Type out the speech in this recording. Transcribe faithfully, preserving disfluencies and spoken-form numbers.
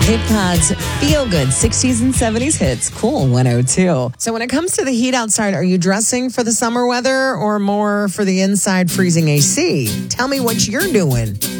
Hit Pod's Feel Good sixties and seventies hits. Cool one oh two. So when it comes to the heat outside, are you dressing for the summer weather or more for the inside freezing A C? Tell me what you're doing.